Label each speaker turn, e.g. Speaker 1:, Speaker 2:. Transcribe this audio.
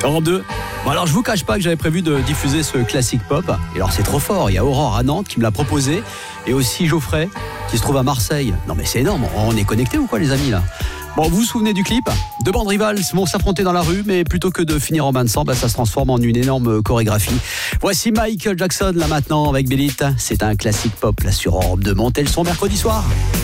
Speaker 1: Europe 2. Bon, alors je vous cache pas que j'avais prévu de diffuser ce classique pop. Et alors c'est trop fort, il y a Aurore à Nantes qui me l'a proposé. Et aussi Geoffrey qui se trouve à Marseille. Non mais c'est énorme, on est connectés ou quoi les amis là? Bon, vous vous souvenez du clip? Deux bandes rivales vont s'affronter dans la rue, mais plutôt que de finir en main de sang, ça se transforme en une énorme chorégraphie. Voici Michael Jackson là maintenant avec Beat It. C'est un classique pop là sur Europe 2. Montez le son mercredi soir.